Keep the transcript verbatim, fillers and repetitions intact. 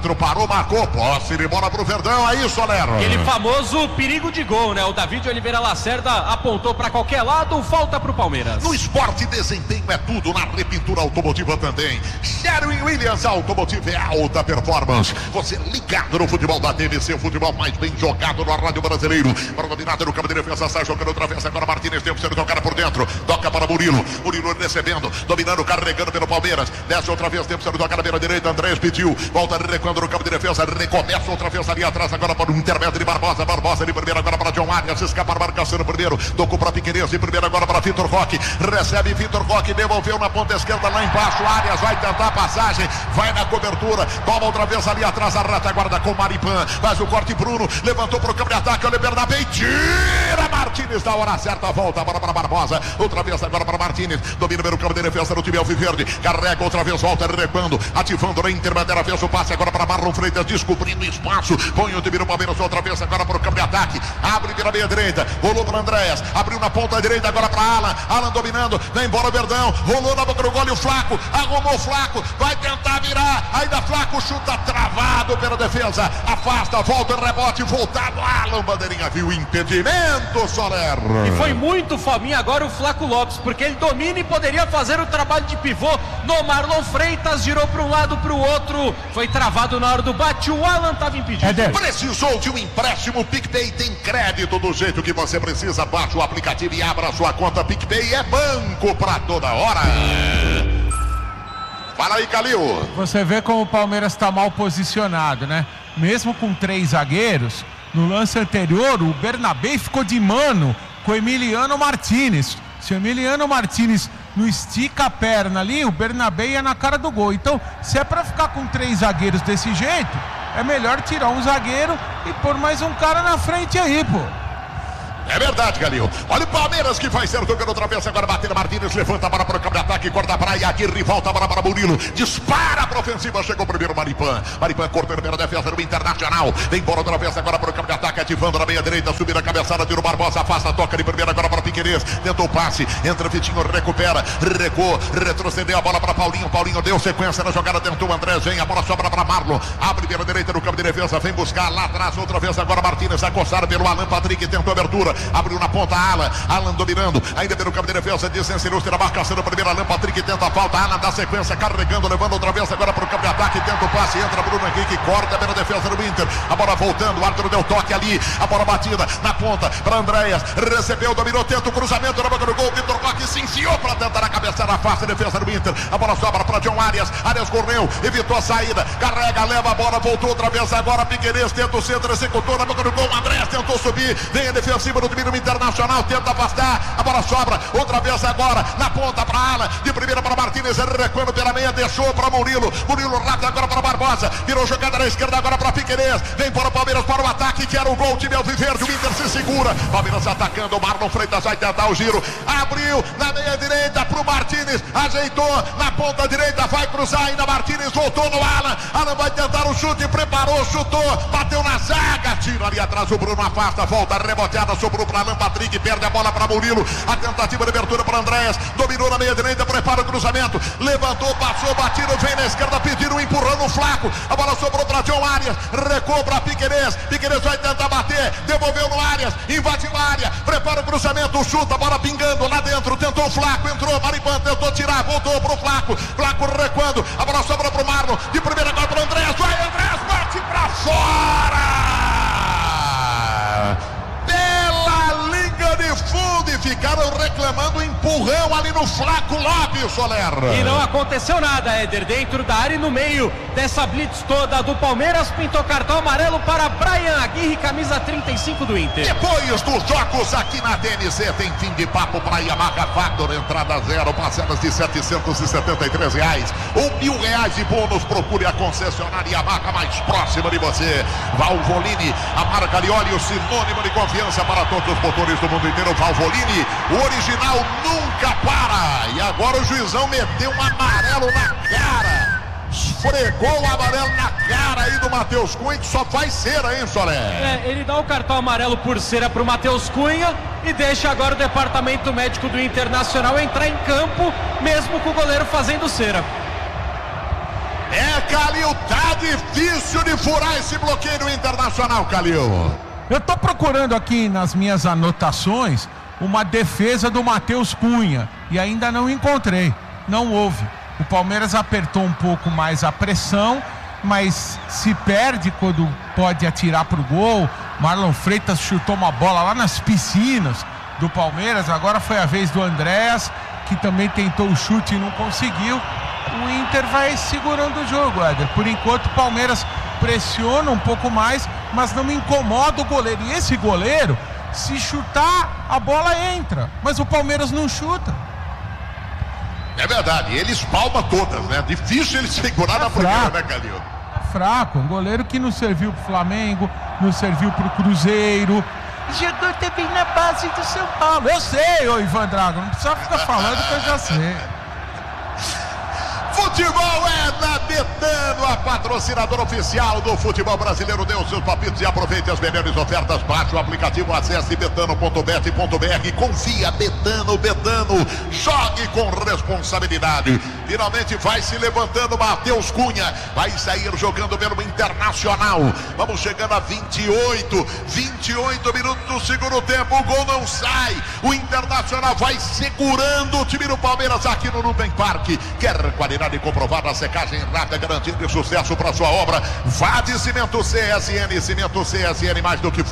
dentro, parou, marcou, posse de bola pro Verdão, aí Soler. Aquele famoso perigo de gol, né? O David Oliveira Lacerda apontou pra qualquer lado, falta pro Palmeiras. No esporte, desempenho é tudo, na repintura automotiva também. Sherwin Williams Automotive é alta performance. Você ligado no futebol da T V C, o futebol mais bem jogado no rádio brasileiro. Para dominado no campo de defesa, sai jogando outra vez, agora Martínez, tempo sendo tocado por dentro, toca para Murilo, Murilo recebendo, dominando, carregando pelo Palmeiras, desce outra vez, tempo sendo tocado na beira direita, Andrés pediu, volta recuando no campo de defesa, recomeça outra vez ali atrás, agora para o intermédio de Barbosa, Barbosa de primeiro, agora para John Arias, escapa a marcação no primeiro, tocou para Piquerez, de primeiro agora para Vitor Roque, recebe Vitor Roque, devolveu na ponta esquerda lá embaixo, Arias vai tentar a passagem, vai na cobertura, toma outra vez ali atrás, a retaguarda com Maripan, faz o corte Bruno, levantou para o campo de ataque, olha Bernabé, tira Martínez da hora certa, volta agora para Barbosa, outra vez agora para Martínez, domina pelo campo de defesa no time Alviverde, carrega outra vez, volta recuando, ativando na intermediária, fez o passe agora para Marlon Freitas, descobrindo espaço, põe o time do Palmeiras outra vez agora para o campo de ataque, abre pela meia direita, rolou para Andréas, abriu na ponta direita agora para Alan, Alan dominando, vem embora o Verdão, rolou na boca do gol e o Flaco, arrumou o Flaco, vai tentar virar, ainda Flaco chuta travado pela defesa, afasta, volta, rebote, voltado, Alan, bandeirinha, viu, impedimento, Soler. E foi muito fominha agora o Flaco Lopes, porque ele domina e poderia fazer o trabalho de pivô no Marlon Freitas, girou para um lado, para o outro, foi travado na hora do bate, o Alan estava impedido. É Precisou de um empréstimo, PicPay tem crédito do jeito que você precisa, baixe o aplicativo e abra sua conta, PicPay é banco para toda hora. Fala aí, Calil. Você vê como o Palmeiras está mal posicionado, né? Mesmo com três zagueiros, no lance anterior, o Bernabé ficou de mano com o Emiliano Martínez. Se o Emiliano Martínez não estica a perna ali, o Bernabé ia na cara do gol. Então, se é para ficar com três zagueiros desse jeito, é melhor tirar um zagueiro e pôr mais um cara na frente aí, pô. É verdade, Galil. Olha o Palmeiras que faz certo, tocando outra vez, agora batendo Martínez, levanta a bola para o campo de ataque, corta para aí, Aguirre, volta a bola para Murilo, dispara para a ofensiva, chegou primeiro Maripan, Maripan cortando pela defesa do Internacional, vem embora outra vez agora para o campo de ataque, ativando na meia direita, subindo a cabeçada, tira o Barbosa, afasta, toca de primeira agora para Piquerez, tentou o passe, entra Vitinho, recupera, recuou, retrocedeu a bola para Paulinho, Paulinho deu sequência na jogada, tentou o Andrés, vem, a bola sobra para Marlon, abre pela direita no campo de defesa, vem buscar lá atrás, outra vez agora Martínez, acossado pelo Alan Patrick, tentou abertura, abriu na ponta Alan, Alan dominando, ainda pelo campo de defesa, descensinou, tira a marcação no primeiro, Alan Patrick tenta a falta, Alan dá sequência, carregando, levando outra vez agora para o campo de ataque, tenta o passe, entra Bruno Henrique, corta pela defesa do Inter, a bola voltando, o árbitro deu toque ali, a bola batida na ponta para Andréas, recebeu, dominou, tenta o cruzamento na boca do gol, Vitor Roque se enfiou para tentar a cabeçada, afasta a defesa do Inter, a bola sobra para John Arias, Arias correu, evitou a saída, carrega, leva a bola, voltou outra vez agora, Piquerez tenta o centro, executou na boca do gol, Andréas tentou subir, vem a defensiva do time do Internacional, tenta afastar, a bola sobra, outra vez agora, na ponta para Alan, de primeira para Martínez, recuando pela meia, deixou para Murilo, Murilo rápido agora para Barbosa, virou jogada na esquerda agora para Piquerez, vem para o Palmeiras para o ataque, que era o gol, o time Alviverde, o Inter se segura, Palmeiras atacando, o Marlon Freitas vai tentar o giro, abriu na meia direita para o Martínez, ajeitou na ponta direita, vai cruzar ainda, Martínez voltou no Alan, Alan vai tentar o chute, preparou, chutou, bateu na zaga, tira ali atrás, o Bruno afasta, volta, reboteada, sobrou para Alan Patrick, perde a bola para Murilo, a tentativa de abertura para Andréas, dominou na meia direita, prepara o cruzamento, levantou, passou, batido, vem na esquerda, pediram, empurrando o Flaco, a bola sobrou para John Arias, recuou para Piquerez, Piquerez vai tentar bater, devolveu no Arias, invadiu a área, prepara o cruzamento, chuta, a bola pingando lá dentro, tentou o Flaco, entrou, Maripan tentou tirar, voltou pro Flaco, Flaco recuando, a bola sobrou pro Marlon, de primeira agora pro Andréas, vai Andréas, bate pra fora! De fundo e ficaram reclamando empurrão ali no Flaco Lopes, Soler. E não aconteceu nada, Éder, dentro da área e no meio dessa blitz toda do Palmeiras, pintou cartão amarelo para Brian Aguirre, camisa trinta e cinco do Inter. Depois dos jogos aqui na T N C, tem fim de papo para Yamaha Factor, entrada zero, parcelas de setecentos e setenta e três reais, ou mil reais de bônus, procure a concessionária Yamaha mais próxima de você. Valvoline, a marca de óleo, sinônimo de confiança para todos os motores do mundo inteiro. Valvoline, o original nunca para. E agora o juizão meteu um amarelo na cara, esfregou o amarelo na cara aí do Matheus Cunha, que só faz cera, hein, Soler? É, ele dá o cartão amarelo por cera pro Matheus Cunha e deixa agora o departamento médico do Internacional entrar em campo, mesmo com o goleiro fazendo cera. É, Calil, tá difícil de furar esse bloqueio internacional, Calil. Eu tô procurando aqui nas minhas anotações uma defesa do Matheus Cunha e ainda não encontrei, não houve. O Palmeiras apertou um pouco mais a pressão, mas se perde quando pode atirar pro gol. Marlon Freitas chutou uma bola lá nas piscinas do Palmeiras, agora foi a vez do Andréas, que também tentou o chute e não conseguiu. O Inter vai segurando o jogo, Éder. Por enquanto o Palmeiras pressiona um pouco mais, mas não incomoda o goleiro. E esse goleiro, se chutar, a bola entra, mas o Palmeiras não chuta. É verdade, ele espalma todas, né? Difícil ele segurar é na primeira, né, Calil? É fraco, um goleiro que não serviu pro Flamengo, não serviu pro Cruzeiro. Jogou também na base do São Paulo. Eu sei, ô Ivan Drago, não precisa ficar falando que eu já sei. Futebol é na Betano, a patrocinadora oficial do futebol brasileiro. Dê os seus palpites e aproveite as melhores ofertas. Baixe o aplicativo, acesse betano ponto bet ponto br. Confia, Betano, Betano. Jogue com responsabilidade. Finalmente vai se levantando Matheus Cunha. Vai sair jogando pelo Internacional. Vamos chegando a vinte e oito. vinte e oito minutos do segundo tempo. O gol não sai. O Internacional vai segurando o time do Palmeiras aqui no Nubem Parque. Quer qualidade comprovada, secagem rápida, garantindo sucesso para sua obra. Vá de Cimento C S N. Cimento C S N, mais do que